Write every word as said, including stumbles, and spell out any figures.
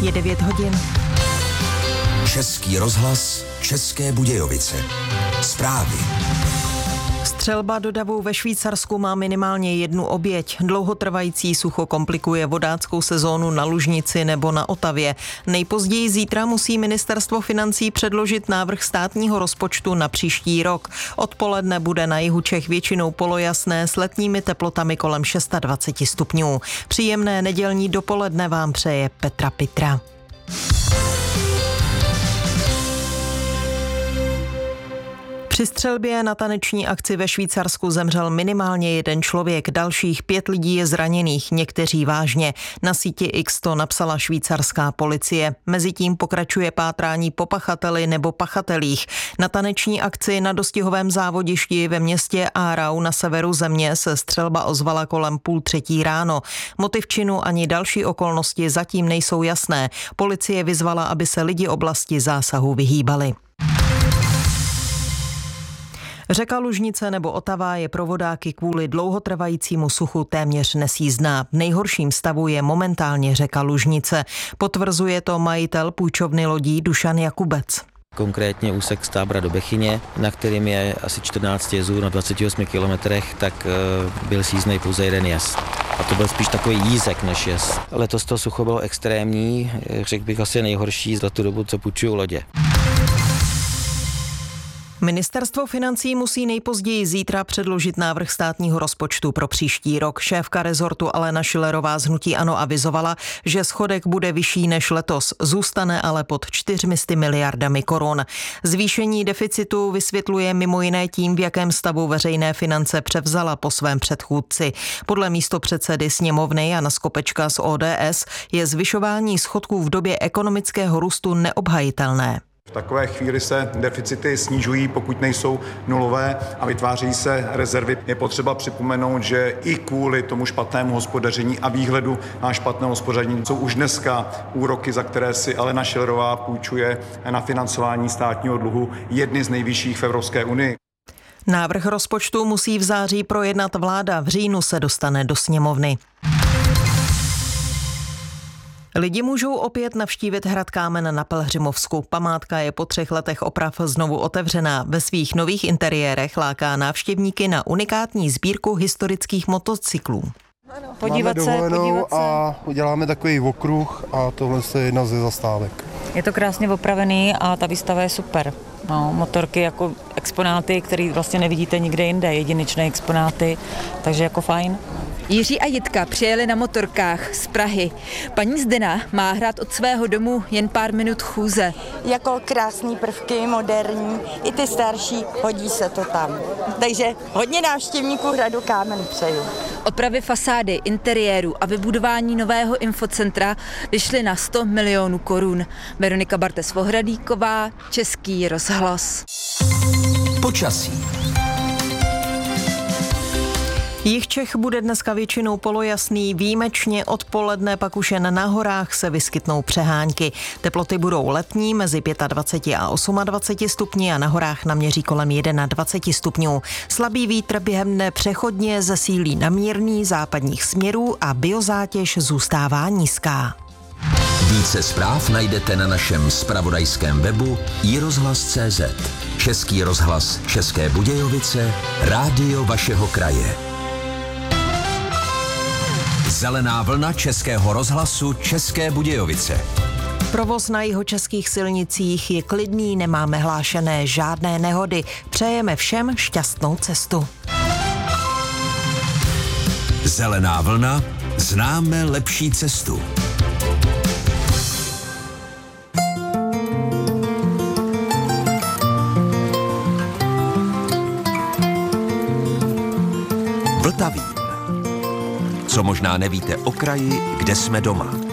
Je devět hodin. Český rozhlas, České Budějovice. Zprávy. Střelba do davu ve Švýcarsku má minimálně jednu oběť. Dlouhotrvající sucho komplikuje vodáckou sezónu na Lužnici nebo na Otavě. Nejpozději zítra musí ministerstvo financí předložit návrh státního rozpočtu na příští rok. Odpoledne bude na jihu Čech většinou polojasné s letními teplotami kolem dvacet šest stupňů. Příjemné nedělní dopoledne vám přeje Petra Pitra. Při střelbě na taneční akci ve Švýcarsku zemřel minimálně jeden člověk, dalších pět lidí je zraněných, někteří vážně. Na síti X to napsala švýcarská policie. Mezitím pokračuje pátrání po pachateli nebo pachatelích. Na taneční akci na dostihovém závodišti ve městě Aarau na severu země se střelba ozvala kolem půl třetí ráno. Motiv činu ani další okolnosti zatím nejsou jasné. Policie vyzvala, aby se lidi oblasti zásahu vyhýbali. Řeka Lužnice nebo Otava je pro vodáky kvůli dlouhotrvajícímu suchu téměř nesjízdná. V nejhorším stavu je momentálně řeka Lužnice. Potvrzuje to majitel půjčovny lodí Dušan Jakubec. Konkrétně úsek z Tábra do Bechyně, na kterým je asi čtrnáct jezů na dvaceti osmi kilometrech, tak byl sjízdnej pouze jeden jez. A to byl spíš takový jízek než jez. Letos to sucho bylo extrémní, řekl bych asi nejhorší za tu dobu, co půjčuju lodě. Ministerstvo financí musí nejpozději zítra předložit návrh státního rozpočtu pro příští rok. Šéfka rezortu Alena Schillerová z hnutí ANO avizovala, že schodek bude vyšší než letos, zůstane ale pod čtyřmi sty miliardami korun. Zvýšení deficitu vysvětluje mimo jiné tím, v jakém stavu veřejné finance převzala po svém předchůdci. Podle místopředsedy sněmovny Jana Skopečka z O D S je zvyšování schodků v době ekonomického růstu neobhajitelné. V takové chvíli se deficity snižují, pokud nejsou nulové, a vytváří se rezervy. Je potřeba připomenout, že i kvůli tomu špatnému hospodaření a výhledu na špatné hospodaření jsou už dneska úroky, za které si Alena Schillerová půjčuje na financování státního dluhu, jedny z nejvyšších v Evropské unii. Návrh rozpočtu musí v září projednat vláda, v říjnu se dostane do sněmovny. Lidi můžou opět navštívit hrad Kámen na Pelhřimovsku. Památka je po třech letech oprav znovu otevřená. Ve svých nových interiérech láká návštěvníky na unikátní sbírku historických motocyklů. Podívat se, podívat se. A uděláme takový okruh a tohle je jedna ze zastávek. Je to krásně opravený a ta výstava je super. No, motorky jako exponáty, které vlastně nevidíte nikde jinde, jedinečné exponáty, takže jako fajn. Jiří a Jitka přijeli na motorkách z Prahy. Paní Zdena má hrad od svého domu jen pár minut chůze. Jako krásný prvky, moderní, i ty starší, hodí se to tam. Takže hodně návštěvníků hradu Kámen přeju. Opravy fasády, interiéru a vybudování nového infocentra vyšly na sto milionů korun. Veronika Bartes-Vohradíková, Český rozhlas. Počasí. Jih Čech bude dneska většinou polojasný, výjimečně odpoledne pak už jen na horách se vyskytnou přehánky. Teploty budou letní mezi dvacet pět a dvacet osm stupni a na horách naměří kolem dvacet jedna stupňů. Slabý vítr během dne přechodně zesílí na mírný západních směrů a biozátěž zůstává nízká. Více zpráv najdete na našem zpravodajském webu i rozhlas tečka cé zet. Český rozhlas České Budějovice, rádio vašeho kraje. Zelená vlna Českého rozhlasu České Budějovice. Provoz na jihočeských silnicích je klidný, nemáme hlášené žádné nehody. Přejeme všem šťastnou cestu. Zelená vlna, známe lepší cestu. Vltavín. Co možná nevíte o kraji, kde jsme doma.